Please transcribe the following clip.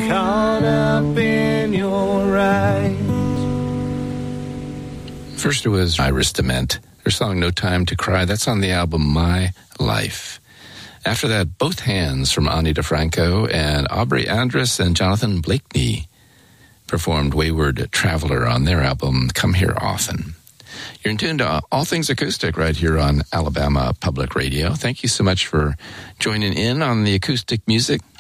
caught up in your eyes. First it was Iris DeMent, her song No Time to Cry. That's on the album My Life. After that, Both Hands from Ani DeFranco, and Aubrey Andrus and Jonathan Blakeney performed Wayward Traveler on their album Come Here Often. You're in tune to All Things Acoustic right here on Alabama Public Radio. Thank you so much for joining in on the acoustic music